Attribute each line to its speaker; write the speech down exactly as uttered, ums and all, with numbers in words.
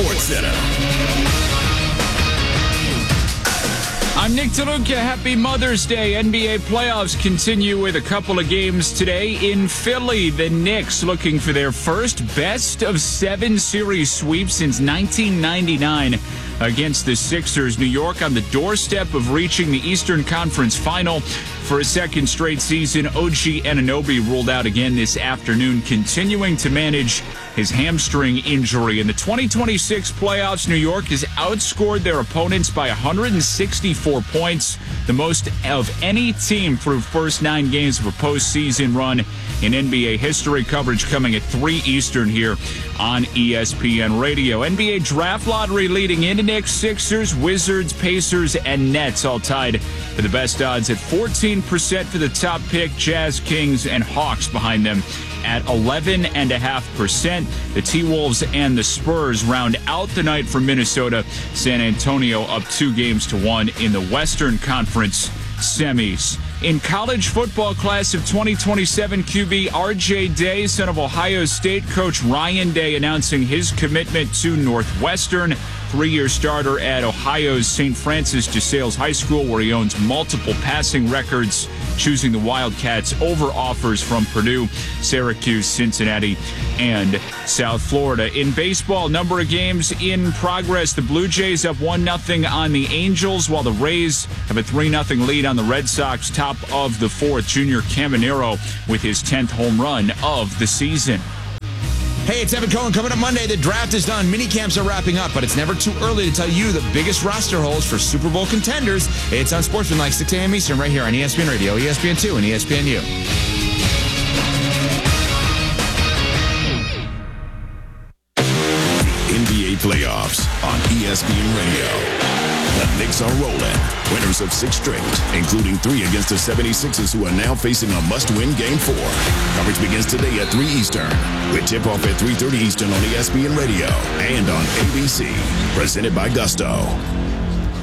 Speaker 1: Sports Center.
Speaker 2: I'm Nick DeLuca. Happy Mother's Day. N B A playoffs continue with a couple of games today in Philly. The Knicks looking for their first best of seven series sweep since nineteen ninety-nine against the Sixers. New York on the doorstep of reaching the Eastern Conference Final for a second straight season. O G Anunoby ruled out again this afternoon, continuing to manage his hamstring injury. In the twenty twenty-six playoffs, New York has outscored their opponents by one hundred sixty-four points, the most of any team through first nine games of a postseason run in N B A history. Coverage coming at three Eastern here on E S P N Radio. N B A draft lottery leading into Knicks, Sixers, Wizards, Pacers, and Nets all tied for the best odds at fourteen percent for the top pick. Jazz, Kings, and Hawks behind them at eleven point five percent. The T-Wolves and the Spurs round out the night for Minnesota. San Antonio up two games to one in the Western Conference semis. In college football class of twenty twenty-seven, Q B R J Day, son of Ohio State coach Ryan Day, announcing his commitment to Northwestern. Three-year starter at Ohio's Saint Francis de Sales High School, where he owns multiple passing records, choosing the Wildcats over offers from Purdue, Syracuse, Cincinnati, and South Florida. In baseball, number of games in progress. The Blue Jays up one nothing on the Angels, while the Rays have a three nothing lead on the Red Sox. Top of the fourth, Junior Caminero with his tenth home run of the season.
Speaker 3: Hey, it's Evan Cohen. Coming up Monday, the draft is done. Mini camps are wrapping up, but it's never too early to tell you the biggest roster holes for Super Bowl contenders. It's on Sportsmanlike, six a.m. Eastern, right here on E S P N Radio, E S P N two, and E S P N U.
Speaker 1: N B A playoffs on E S P N Radio. The Knicks are rolling, winners of six straight, including three against the seventy-sixers, who are now facing a must-win Game four. Coverage begins today at three Eastern, with tip-off at three thirty Eastern on E S P N Radio and on A B C. Presented by Gusto.